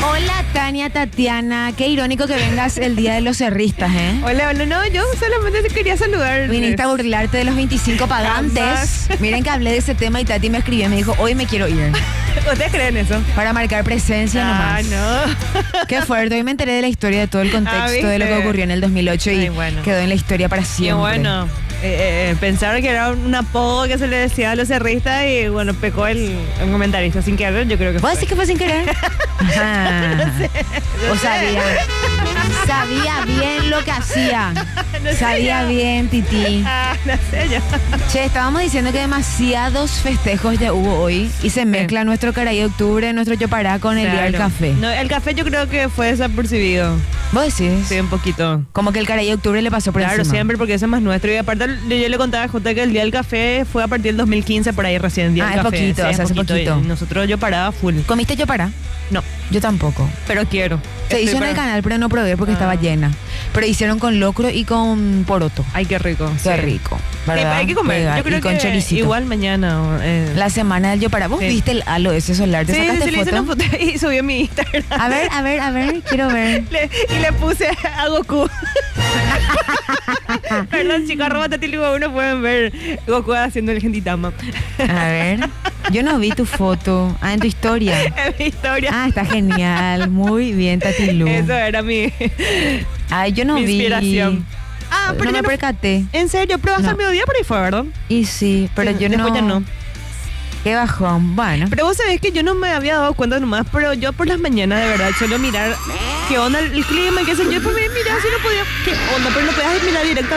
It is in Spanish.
Hola Tania, Tatiana, qué irónico que vengas el día de los cerristas, ¿eh? Hola, no, yo solamente te quería saludar. Viniste a burlarte de los 25 pagantes. Jamás. Miren que hablé de ese tema y Tati me escribió y me dijo, hoy me quiero ir. ¿Ustedes creen eso? Para marcar presencia nomás. No. Qué fuerte, hoy me enteré de la historia, de todo el contexto de lo que ¿viste? ocurrió en el 2008 y Ay, bueno. quedó en la historia para Y siempre. bueno, pensaron que era un apodo que se le decía a los cerristas y bueno, pecó el comentarista sin querer, yo creo que ¿Vos fue. decís que fue sin querer? Ajá. O sabía bien lo que hacía. No sé Sabía yo. bien, Titi. No sé yo. Che, estábamos diciendo que demasiados festejos ya hubo hoy y se mezcla nuestro Caray de Octubre, nuestro Yopará con el Día del Claro. Café. No, el café yo creo que fue desapercibido. ¿Vos decís? Sí, un poquito. Como que el Caray de Octubre le pasó por Claro, encima. siempre porque ese es más nuestro. Y aparte yo le contaba a Jota que el Día del Café fue a partir del 2015 por ahí recién. Día Ah, del es café. poquito, o sea, hace poquito. Y nosotros yo paraba full. ¿Comiste Yopará? No, Yo tampoco. pero quiero. Se hizo en el canal, pero no probé porque estaba llena. Pero hicieron con locro y con poroto. Ay, qué rico. Qué sí. rico, Sí, ¿verdad? hay que comer. Pega. Yo creo y con que choricito. igual mañana. La semana del Yopará. ¿Vos Sí. viste el halo ese solar? ¿Te sí, sacaste sí, le hice foto? una foto y subí a mi Instagram. A ver, quiero ver. Y le puse a Goku. Perdón, chicos, arroba Tatilugo1 pueden ver Goku haciendo el Gentitama. A ver. Yo no vi tu foto. Ah, en tu historia. Es mi historia. Ah, está genial. Muy bien, Tatilu. Eso era mi Ay, yo no vi. inspiración. Ah, pero no me yo no- percaté. En serio, pero hasta No. el mediodía por ahí fue, ¿verdad? Y sí, pero yo Después no. ya no. Qué bajón. Bueno. Pero vos sabés que yo no me había dado cuenta nomás, pero yo por las mañanas de verdad suelo mirar qué onda el clima y qué sé yo. Pues mira, si no podía, qué onda, pero no podías mirar directamente.